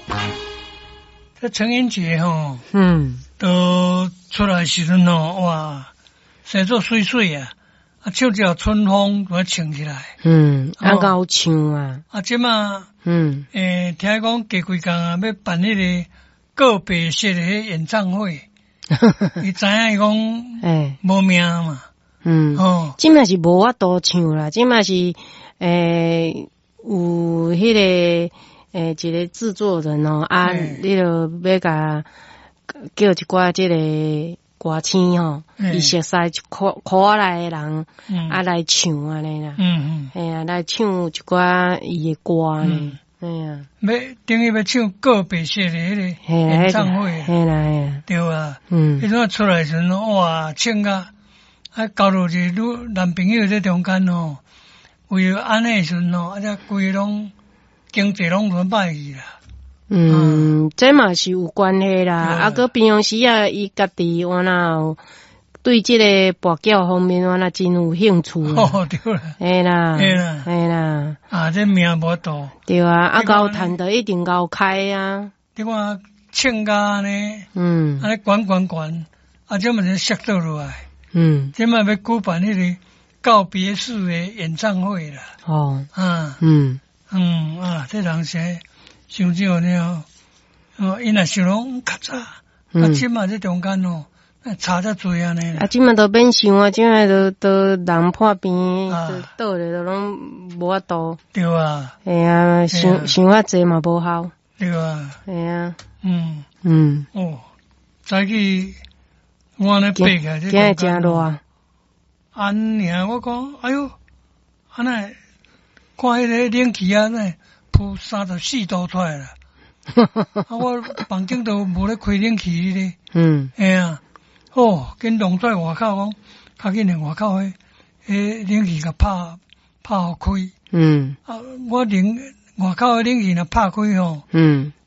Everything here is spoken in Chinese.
这情人节吼，都出来时阵吼，哇，生做水水啊，啊，唱条春风都唱起来。 啊，够唱啊。 啊，即嘛，听讲过几工啊，要办迄个告别式的迄演唱会，伊知影伊讲，无命嘛。 即嘛是无法度唱啦，即嘛是有迄个。一个制作人哦，啊，你就要甲叫一寡即个歌星吼，伊熟悉科来的人，啊来唱安尼啦，啊，来唱一寡伊的歌呢，啊， 要等于要唱告别式的迄个演唱会，对啊，迄阵出来时阵，哇，唱啊，交落一男朋友在中间吼，为了安尼时阵吼，啊，则规拢。经济拢都歹去啦， 这嘛是有关系啦。啊，个平时啊，伊家己我那有对这个跋筊方面我那真有兴趣。 哦，对啦， 嘿啦， 嘿啦，啊，这命无多。 对啊，啊，高赚的一定高开啊。 你看唱歌呢，安尼管，啊，这么就摔倒落来。这么要举办迄个告别式的演唱会啦。 哦， 这人是想少呢，因若想拢较早，即嘛这中间哦，差得多安尼。 即嘛都免想啊，即嘛都人破病，倒咧都拢无法度。 对啊。 系啊，想遐济嘛无效。 对啊。 系啊。 哦，早起我咧爬起来， 今日真热。 安我讲，哎哟，安尼。看迄个冷气啊，呢扑34度出来啦！我房间都无咧开冷气咧。紧弄出来外口讲，较紧诶外口迄冷气甲拍互开。我外口诶冷气若拍开吼，